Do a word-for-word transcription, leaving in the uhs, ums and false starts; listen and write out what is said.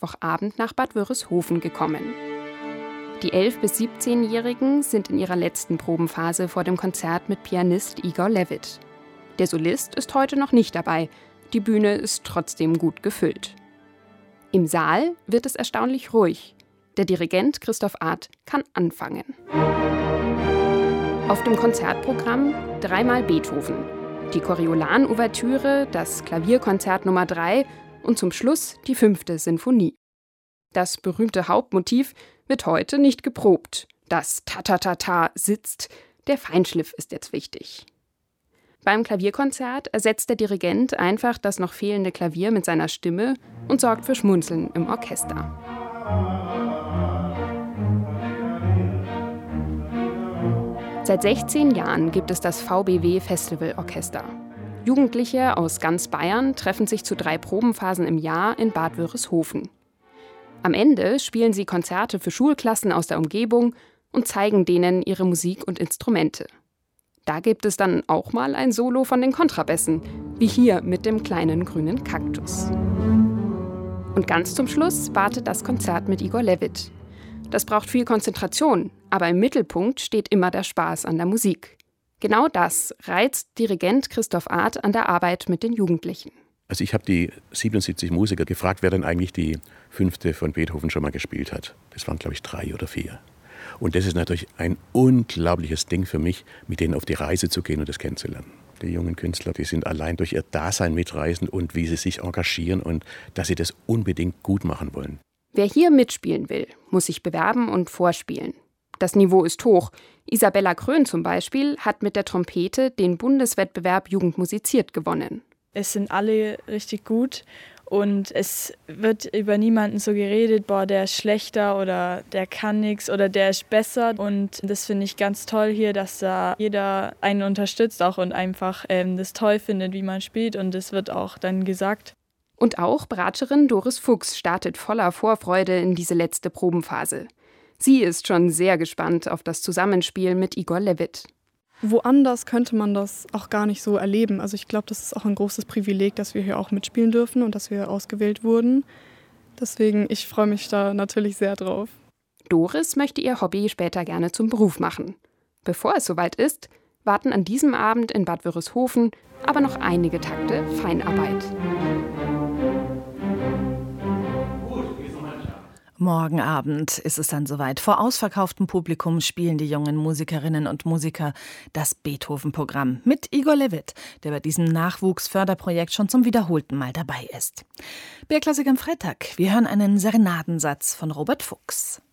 Mittwochabend nach Bad Wörishofen gekommen. Die elf- bis siebzehnjährigen sind in ihrer letzten Probenphase vor dem Konzert mit Pianist Igor Levit. Der Solist ist heute noch nicht dabei, die Bühne ist trotzdem gut gefüllt. Im Saal wird es erstaunlich ruhig. Der Dirigent Christoph Arth kann anfangen. Auf dem Konzertprogramm dreimal Beethoven, die Coriolan-Ouvertüre, das Klavierkonzert Nummer drei und zum Schluss die fünfte Sinfonie. Das berühmte Hauptmotiv wird heute nicht geprobt. Das Ta-Ta-Ta-Ta sitzt, der Feinschliff ist jetzt wichtig. Beim Klavierkonzert ersetzt der Dirigent einfach das noch fehlende Klavier mit seiner Stimme und sorgt für Schmunzeln im Orchester. Seit sechzehn Jahren gibt es das V B W Festival Orchester. Jugendliche aus ganz Bayern treffen sich zu drei Probenphasen im Jahr in Bad Wörishofen. Am Ende spielen sie Konzerte für Schulklassen aus der Umgebung und zeigen denen ihre Musik und Instrumente. Da gibt es dann auch mal ein Solo von den Kontrabässen, wie hier mit dem kleinen grünen Kaktus. Und ganz zum Schluss wartet das Konzert mit Igor Levit. Das braucht viel Konzentration, aber im Mittelpunkt steht immer der Spaß an der Musik. Genau das reizt Dirigent Christoph Arth an der Arbeit mit den Jugendlichen. Also ich habe die siebenundsiebzig Musiker gefragt, wer denn eigentlich die fünfte von Beethoven schon mal gespielt hat. Das waren, glaube ich, drei oder vier. Und das ist natürlich ein unglaubliches Ding für mich, mit denen auf die Reise zu gehen und das kennenzulernen. Die jungen Künstler, die sind allein durch ihr Dasein mitreisend und wie sie sich engagieren und dass sie das unbedingt gut machen wollen. Wer hier mitspielen will, muss sich bewerben und vorspielen. Das Niveau ist hoch. Isabella Krön zum Beispiel hat mit der Trompete den Bundeswettbewerb Jugend musiziert gewonnen. Es sind alle richtig gut und es wird über niemanden so geredet, boah, der ist schlechter oder der kann nichts oder der ist besser. Und das finde ich ganz toll hier, dass da jeder einen unterstützt auch und einfach ähm, das toll findet, wie man spielt, und das wird auch dann gesagt. Und auch Bratscherin Doris Fuchs startet voller Vorfreude in diese letzte Probenphase. Sie ist schon sehr gespannt auf das Zusammenspiel mit Igor Levit. Woanders könnte man das auch gar nicht so erleben. Also ich glaube, das ist auch ein großes Privileg, dass wir hier auch mitspielen dürfen und dass wir ausgewählt wurden. Deswegen, ich freue mich da natürlich sehr drauf. Doris möchte ihr Hobby später gerne zum Beruf machen. Bevor es soweit ist, warten an diesem Abend in Bad Wörishofen aber noch einige Takte Feinarbeit. Morgen Abend ist es dann soweit. Vor ausverkauftem Publikum spielen die jungen Musikerinnen und Musiker das Beethoven-Programm mit Igor Levit, der bei diesem Nachwuchsförderprojekt schon zum wiederholten Mal dabei ist. B R Klassik am Freitag. Wir hören einen Serenadensatz von Robert Fuchs.